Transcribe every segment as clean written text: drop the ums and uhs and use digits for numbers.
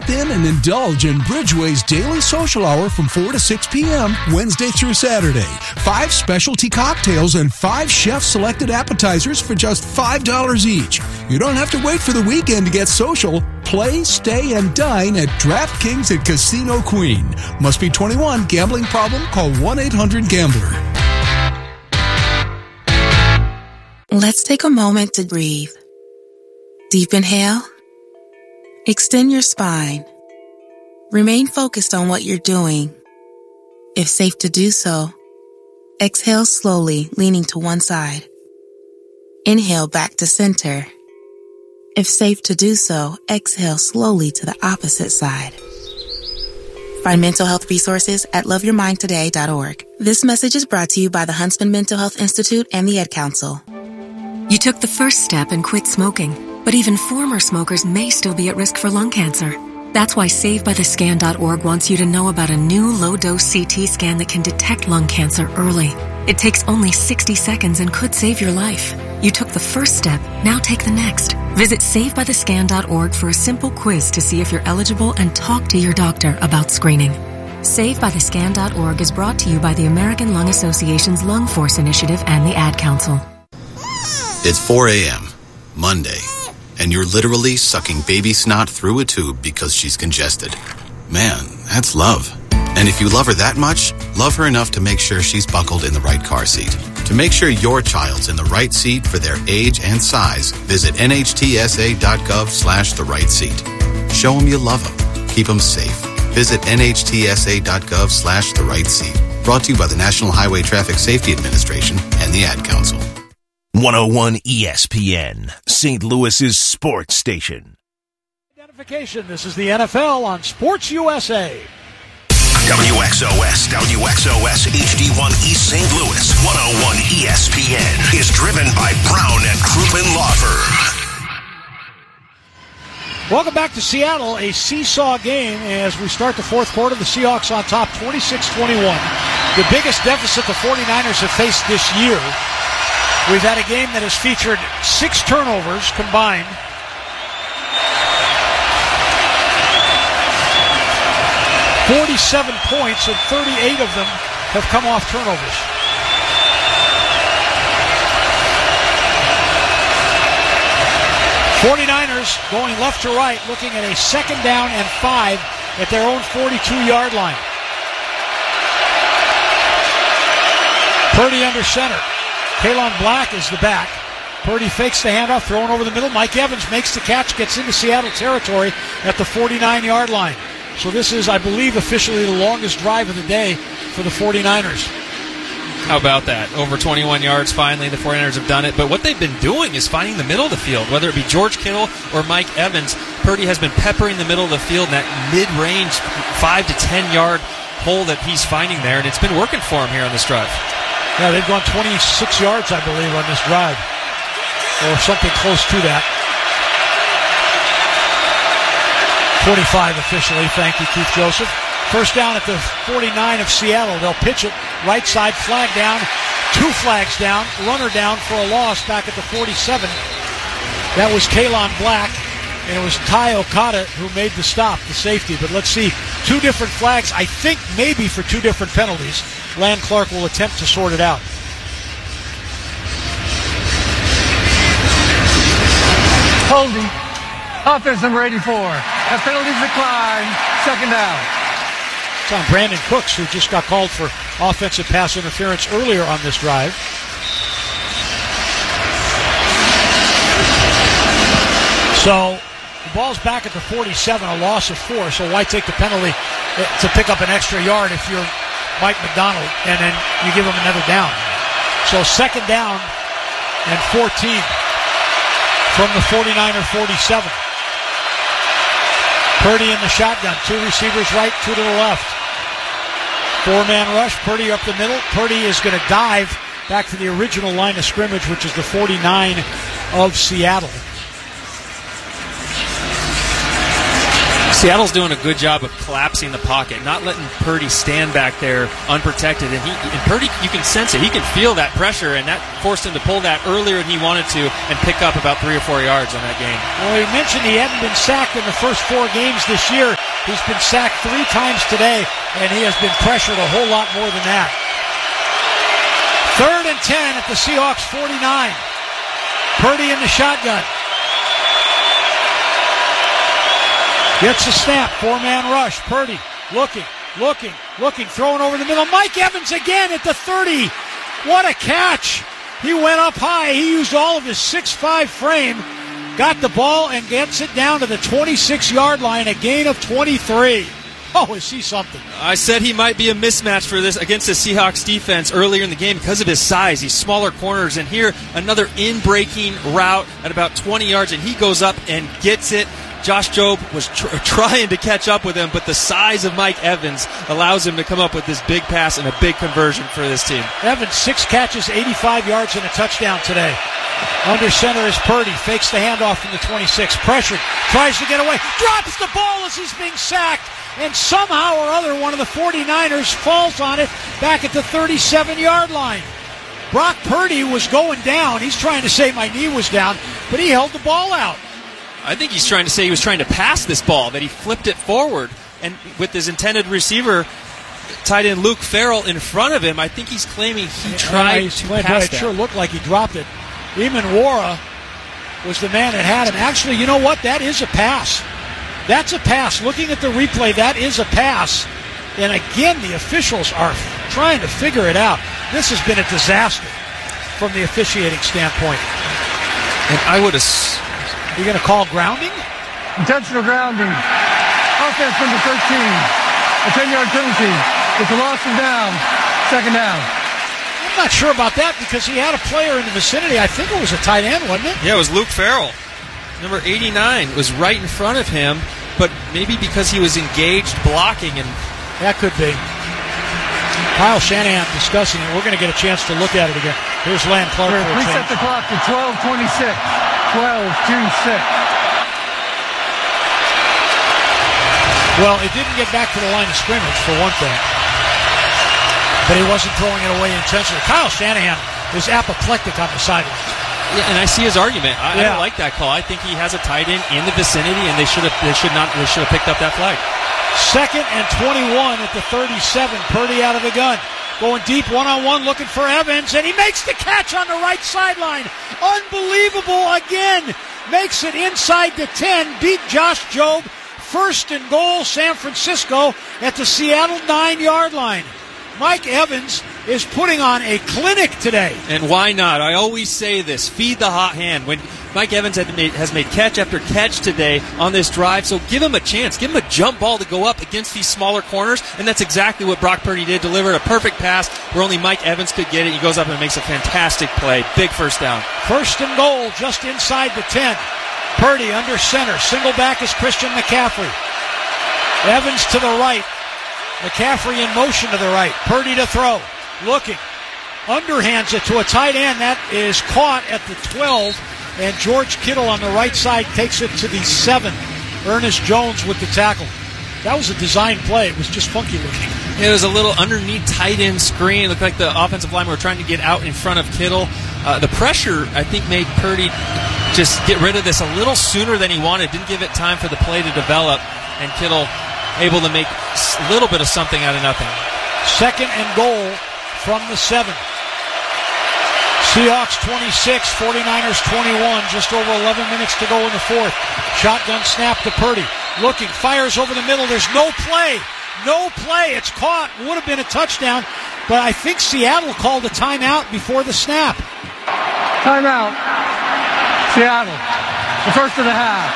Stop in and indulge in Bridgeway's daily social hour from 4 to 6 p.m. Wednesday through Saturday. 5 specialty cocktails and 5 chef-selected appetizers for just $5 each. You don't have to wait for the weekend to get social. Play, stay, and dine at DraftKings at Casino Queen. Must be 21. Gambling problem? Call 1-800-GAMBLER. Let's take a moment to breathe. Deep inhale. Extend your spine. Remain focused on what you're doing. If safe to do so, exhale slowly, leaning to one side. Inhale back to center. If safe to do so, exhale slowly to the opposite side. Find mental health resources at loveyourmindtoday.org. This message is brought to you by the Huntsman Mental Health Institute and the Ad Council. You took the first step and quit smoking, but even former smokers may still be at risk for lung cancer. That's why SaveByTheScan.org wants you to know about a new low-dose CT scan that can detect lung cancer early. It takes only 60 seconds and could save your life. You took the first step, now take the next. Visit SaveByTheScan.org for a simple quiz to see if you're eligible and talk to your doctor about screening. SaveByTheScan.org is brought to you by the American Lung Association's Lung Force Initiative and the Ad Council. It's 4 a.m., Monday, and you're literally sucking baby snot through a tube because she's congested. Man, that's love. And if you love her that much, love her enough to make sure she's buckled in the right car seat. To make sure your child's in the right seat for their age and size, visit nhtsa.gov/the right seat. Show them you love them. Keep them safe. Visit nhtsa.gov/the right seat. Brought to you by the National Highway Traffic Safety Administration and the Ad Council. 101 ESPN, St. Louis's sports station. Identification. This is the NFL on Sports USA. WXOS HD1 East St. Louis 101 ESPN is driven by Brown and Crouppen Law Firm. Welcome back to Seattle, a seesaw game as we start the fourth quarter. The Seahawks on top 26-21. The biggest deficit the 49ers have faced this year. We've had a game that has featured 6 turnovers combined. $47 points, and 38 of them have come off turnovers. '49ers going left to right, looking at a 2nd down and 5 at their own 42-yard line. Purdy under center. Kalon Black is the back. Purdy fakes the handoff, thrown over the middle. Mike Evans makes the catch, gets into Seattle territory at the 49-yard line. So this is, I believe, officially the longest drive of the day for the 49ers. How about that? Over 21 yards, finally, the 49ers have done it. But what they've been doing is finding the middle of the field, whether it be George Kittle or Mike Evans. Purdy has been peppering the middle of the field in that mid-range 5 to 10-yard hole that he's finding there, and it's been working for him here on this drive. Yeah, they've gone 26 yards, I believe, on this drive, or something close to that. 25 officially. Thank you, Keith Joseph. First down at the 49 of Seattle. They'll pitch it right side, flag down, 2 flags down, runner down for a loss back at the 47. That was Kalon Black, and it was Ty Okada who made the stop, the safety. But let's see, 2 different flags, I think maybe for 2 different penalties. Land Clark will attempt to sort it out. Holding. Offense number 84. That penalty's declined. 2nd down. It's on Brandon Cooks, who just got called for offensive pass interference earlier on this drive. So the ball's back at the 47, a loss of 4. So why take the penalty to pick up an extra yard if you're Mike McDonald, and then you give him another down? So 2nd down and 14 from the 49er 47. Purdy in the shotgun. 2 receivers right, 2 to the left. 4-man rush. Purdy up the middle. Purdy is going to dive back to the original line of scrimmage, which is the 49 of Seattle. Seattle's doing a good job of collapsing the pocket, not letting Purdy stand back there unprotected. And Purdy, you can sense it. He can feel that pressure, and that forced him to pull that earlier than he wanted to and pick up about 3 or 4 yards on that game. Well, he mentioned he hadn't been sacked in the first 4 games this year. He's been sacked 3 times today, and he has been pressured a whole lot more than that. 3rd and 10 at the Seahawks 49. Purdy in the shotgun. Gets the snap, 4-man rush. Purdy looking, throwing over the middle. Mike Evans again at the 30. What a catch. He went up high. He used all of his 6'5 frame, got the ball, and gets it down to the 26-yard line, a gain of 23. Oh, is he something? I said he might be a mismatch for this against the Seahawks defense earlier in the game because of his size. These smaller corners, and here another in-breaking route at about 20 yards, and he goes up and gets it. Josh Jobe was trying to catch up with him, but the size of Mike Evans allows him to come up with this big pass and a big conversion for this team. Evans, 6 catches, 85 yards, and a touchdown today. Under center is Purdy. Fakes the handoff from the 26. Pressured. Tries to get away. Drops the ball as he's being sacked. And somehow or other, one of the 49ers falls on it back at the 37-yard line. Brock Purdy was going down. He's trying to say my knee was down, but he held the ball out. I think he's trying to say he was trying to pass this ball, that he flipped it forward. And with his intended receiver, tight end Luke Farrell in front of him, I think he's claiming he tried to pass it. It sure looked like he dropped it. Eamon Wara was the man that had him. Actually, you know what? That is a pass. That's a pass. Looking at the replay, that is a pass. And again, the officials are trying to figure it out. This has been a disaster from the officiating standpoint. And I would have... You're going to call grounding? Intentional grounding. Offense number 13. A 10-yard penalty. With the loss of down. 2nd down. I'm not sure about that because he had a player in the vicinity. I think it was a tight end, wasn't it? Yeah, it was Luke Farrell. Number 89 was right in front of him, but maybe because he was engaged blocking. And that could be. Kyle Shanahan discussing it. We're going to get a chance to look at it again. Here's Lamb Clark. Reset the clock to 12:26. 12-2-6. Well, it didn't get back to the line of scrimmage, for one thing. But he wasn't throwing it away intentionally. Kyle Shanahan is apoplectic on the sideline. Yeah, and I see his argument. I don't like that call. I think he has a tight end in the vicinity, and they should have picked up that flag. 2nd and 21 at the 37. Purdy out of the gun. Going deep, one-on-one, looking for Evans, and he makes the catch on the right sideline. Unbelievable again. Makes it inside the 10. Beat Josh Jobe. 1st and goal, San Francisco at the Seattle 9-yard line. Mike Evans is putting on a clinic today. And why not? I always say this. Feed the hot hand. When Mike Evans has made catch after catch today on this drive, so give him a chance. Give him a jump ball to go up against these smaller corners, and that's exactly what Brock Purdy did. Delivered a perfect pass where only Mike Evans could get it. He goes up and makes a fantastic play. Big 1st down. 1st and goal just inside the 10. Purdy under center. Single back is Christian McCaffrey. Evans to the right. McCaffrey in motion to the right. Purdy to throw. Looking. Underhands it to a tight end. That is caught at the 12. And George Kittle on the right side takes it to the 7. Ernest Jones with the tackle. That was a design play. It was just funky looking. It was a little underneath tight end screen. It looked like the offensive linemen were trying to get out in front of Kittle. The pressure, I think, made Purdy just get rid of this a little sooner than he wanted. Didn't give it time for the play to develop. And Kittle able to make a little bit of something out of nothing. 2nd and goal from the 7. Seahawks 26, 49ers 21. Just over 11 minutes to go in the 4th. Shotgun snap to Purdy. Looking, fires over the middle. There's no play. No play. It's caught. Would have been a touchdown. But I think Seattle called a timeout before the snap. Timeout. Seattle. The 1st of the half.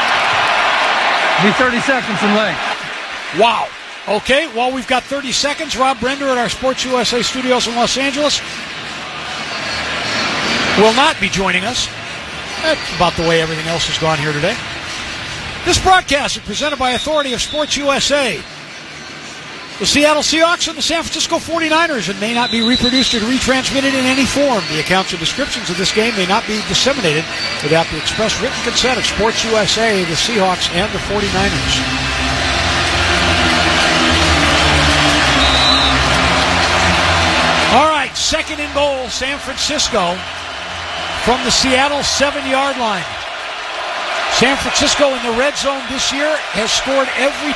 Be 30 seconds in length. Wow. Okay, well, we've got 30 seconds. Rob Brender at our Sports USA studios in Los Angeles will not be joining us. That's about the way everything else has gone here today. This broadcast is presented by authority of Sports USA. The Seattle Seahawks and the San Francisco 49ers and may not be reproduced or retransmitted in any form. The accounts and descriptions of this game may not be disseminated without the express written consent of Sports USA, the Seahawks, and the 49ers. All right, second and goal, San Francisco from the Seattle 7-yard line. San Francisco in the red zone this year has scored every